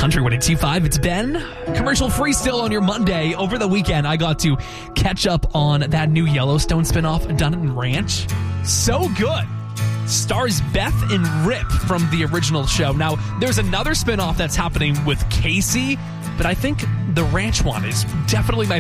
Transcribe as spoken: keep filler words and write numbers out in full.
Country one oh two point five, it's Ben. Commercial free still on your Monday. Over the weekend, I got to catch up on that new Yellowstone spinoff, Dunton Ranch. So good. Stars Beth and Rip from the original show. Now, there's another spinoff that's happening with Casey, but I think the ranch one is definitely my